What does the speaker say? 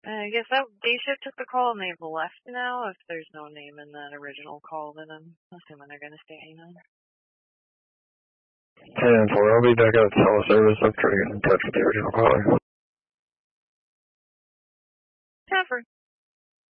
I guess that day shift took the call and they've left now. If there's no name in that original call, then I'm assuming they're going to stay now. 10-4, I'll be back at teleservice. I'm trying to get in touch with the original caller.